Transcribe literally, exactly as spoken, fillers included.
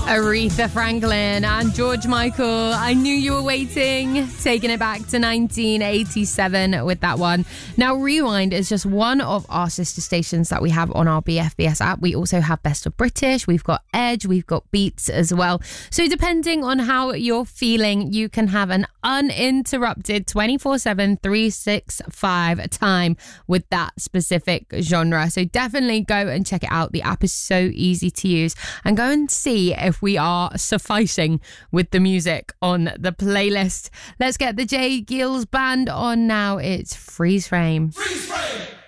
Aretha Franklin and George Michael. I knew you were waiting. Taking it back to nineteen eighty-seven with that one. Now, Rewind is just one of our sister stations that we have on our B F B S app. We also have Best of British. We've got Edge. We've got Beats as well. So depending on how you're feeling, you can have an uninterrupted twenty-four seven, three sixty-five time with that specific genre. So definitely go and check it out. The app is so easy to use, and go and see if we are sufficing with the music on the playlist. Let's get the J. Geils Band on now. It's Freeze Frame. Freeze Frame!